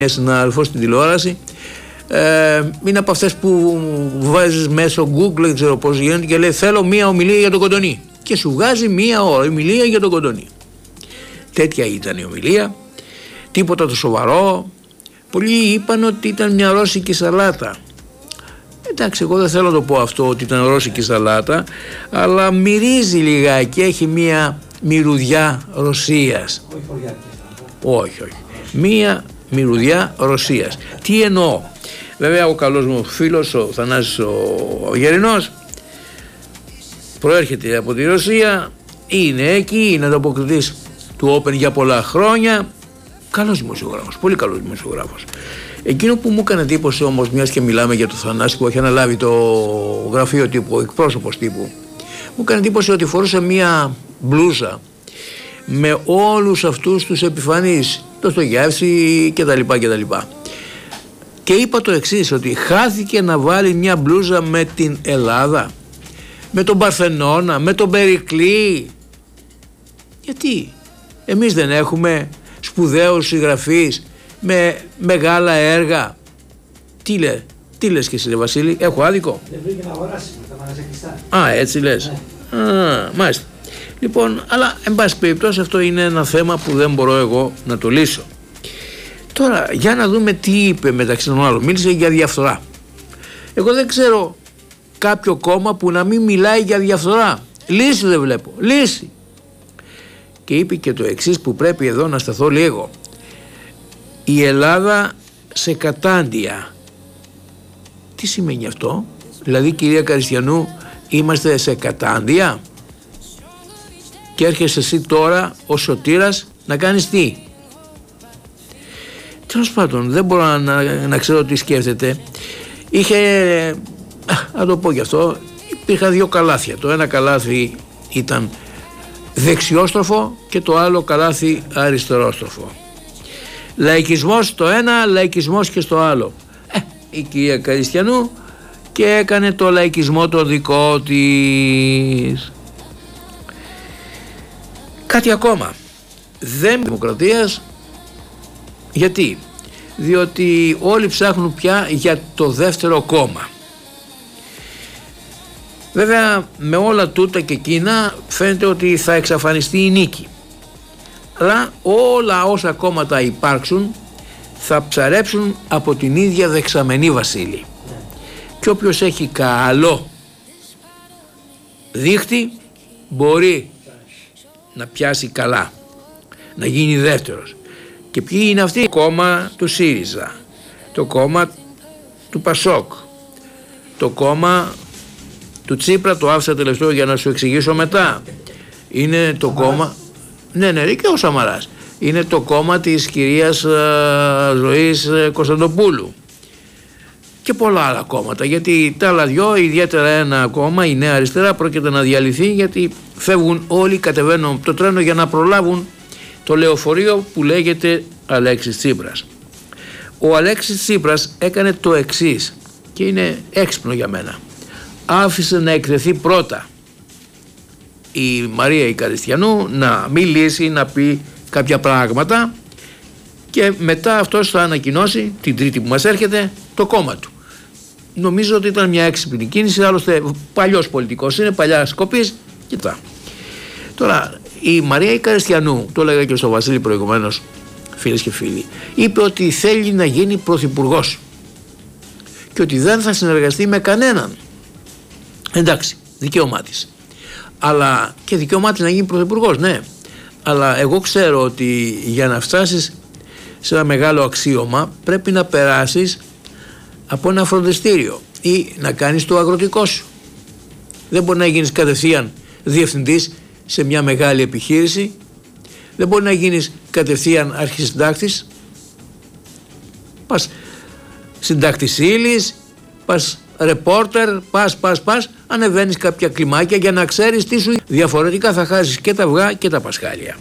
συνάδελφος στην τηλεόραση, είναι από αυτές που βάζεις μέσω Google, δεν ξέρω πώς γίνεται, και λέει θέλω μία ομιλία για τον Κοντονή και σου βγάζει μία ώρα ομιλία για τον Κοντονή. Τέτοια ήταν η ομιλία, τίποτα το σοβαρό. Πολλοί είπαν ότι ήταν μια ρώσικη σαλάτα. Εντάξει, εγώ δεν θέλω να το πω αυτό ότι ήταν ρώσικη σαλάτα, αλλά μυρίζει λιγάκι, έχει μια μυρουδιά Ρωσίας. Όχι. Μία μυρουδιά Ρωσίας. Τι εννοώ? Βέβαια ο καλός μου φίλος ο Θανάσης ο Γερινός προέρχεται από τη Ρωσία, είναι εκεί, είναι ανταποκριτής του Open για πολλά χρόνια, καλός δημοσιογράφος, πολύ καλός δημοσιογράφος. Εκείνο που μου έκανε εντύπωση όμως, μιας και μιλάμε για το Θανάση που έχει αναλάβει το γραφείο τύπου, ο εκπρόσωπος τύπου, μου έκανε εντύπωση ότι φορούσε μια μπλούζα με όλους αυτούς τους επιφανείς, το Στογεύση κτλ. Και είπα το εξής, ότι χάθηκε να βάλει μια μπλούζα με την Ελλάδα, με τον Παρθενώνα, με τον Περικλή. Γιατί εμείς δεν έχουμε σπουδαίους συγγραφείς με μεγάλα έργα? Τι λες και εσύ, ρε Βασίλη, έχω άδικο? Δεν βρήκε να αγοράσει, θα μ' κλειστά. Α, έτσι λες. Μάλιστα. Λοιπόν, αλλά εν πάση περιπτώσει αυτό είναι ένα θέμα που δεν μπορώ εγώ να το λύσω. Τώρα, για να δούμε τι είπε μεταξύ των άλλων. Μίλησε για διαφθορά. Εγώ δεν ξέρω κάποιο κόμμα που να μην μιλάει για διαφθορά. Λύση δεν βλέπω. Λύση. Και είπε και το εξής που πρέπει εδώ να σταθώ λίγο. Η Ελλάδα σε κατάντια. Τι σημαίνει αυτό? Δηλαδή, κυρία Καριστιανού, είμαστε σε κατάντια? Και έρχεσαι εσύ τώρα ο Σωτήρας να κάνεις τι? Τέλος πάντων, δεν μπορώ να ξέρω τι σκέφτεται. Είχε, να το πω γι' αυτό, υπήρχαν δύο καλάθια. Το ένα καλάθι ήταν δεξιόστροφο και το άλλο καλάθι αριστερόστροφο. Λαϊκισμός στο ένα, λαϊκισμός και στο άλλο. Η κυρία Καριστιανού και έκανε το λαϊκισμό το δικό της. Κάτι ακόμα. Δεν δημοκρατίας. Γιατί? Διότι όλοι ψάχνουν πια για το δεύτερο κόμμα. Βέβαια με όλα τούτα και εκείνα φαίνεται ότι θα εξαφανιστεί η νίκη. Αλλά όλα όσα κόμματα υπάρξουν θα ψαρέψουν από την ίδια δεξαμενή, Βασίλη. Και όποιος έχει καλό δίχτυ μπορεί να πιάσει καλά, να γίνει δεύτερος. Και ποιοι είναι αυτοί? Το κόμμα του ΣΥΡΙΖΑ, το κόμμα του ΠΑΣΟΚ, το κόμμα του Τσίπρα, το άφησα τελευταίο για να σου εξηγήσω μετά. Είναι το κόμμα, ναι και ο Σαμαράς. Είναι το κόμμα της κυρίας Ζωής Κωνσταντοπούλου και πολλά άλλα κόμματα, γιατί τα άλλα δυο, ιδιαίτερα ένα κόμμα, η Νέα Αριστερά, πρόκειται να διαλυθεί, γιατί φεύγουν όλοι, κατεβαίνουν από το τρένο για να προλάβουν το λεωφορείο που λέγεται Αλέξης Τσίπρας. Ο Αλέξης Τσίπρας έκανε το εξής και είναι έξυπνο για μένα. Άφησε να εκτεθεί πρώτα η Μαρία η Καριστιανού να μιλήσει, να πει κάποια πράγματα και μετά αυτός θα ανακοινώσει την Τρίτη που μας έρχεται το κόμμα του. Νομίζω ότι ήταν μια έξυπνη κίνηση, άλλωστε παλιός πολιτικός είναι, παλιά σκοπής. Κοιτά. Τώρα η Μαρία η Καριστιανού, το έλεγα και στο Βασίλη προηγουμένως, φίλες και φίλοι, είπε ότι θέλει να γίνει πρωθυπουργός και ότι δεν θα συνεργαστεί με κανέναν. Εντάξει, δικαίωμά της. Αλλά και δικαίωμά της να γίνει πρωθυπουργός, ναι. Αλλά εγώ ξέρω ότι για να φτάσεις σε ένα μεγάλο αξίωμα πρέπει να περάσεις από ένα φροντιστήριο ή να κάνεις το αγροτικό σου. Δεν μπορεί να γίνεις κατευθείαν διευθυντής σε μια μεγάλη επιχείρηση. Δεν μπορεί να γίνεις κατευθείαν αρχισυντάκτης. Πας συντάκτης ύλης, πας ρεπόρτερ, πας, ανεβαίνεις κάποια κλιμάκια για να ξέρεις τι σου. Διαφορετικά θα χάσεις και τα αυγά και τα πασχάλια.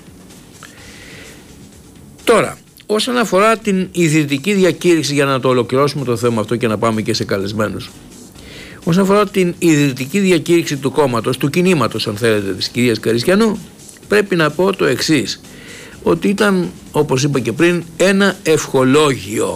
Τώρα, όσον αφορά την ιδρυτική διακήρυξη, για να το ολοκληρώσουμε το θέμα αυτό και να πάμε και σε καλεσμένους. Όσον αφορά την ιδρυτική διακήρυξη του κόμματος, του κινήματος αν θέλετε, της κυρίας Καριστιανού, πρέπει να πω το εξής, ότι ήταν, όπως είπα και πριν, ένα ευχολόγιο.